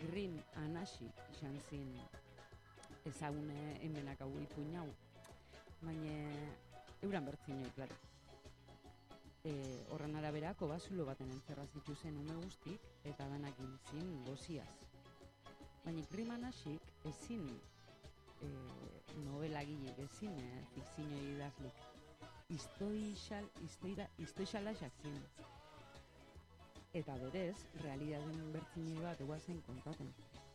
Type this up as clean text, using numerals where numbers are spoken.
Grim Anasi izan zin ezagune hemenak hau ipuin hau, baina euran bertzinoi, klaro. Horren arabera, kobazulo baten entzerra zituzen ume guztik, eta danak zin goziaz. Baina Grim Anasik ezin novelagileek, ezin fikzio idazlik. Istoixalaxak zin. Eta berez, realidaden bertzinoi bat eguazen kontaten.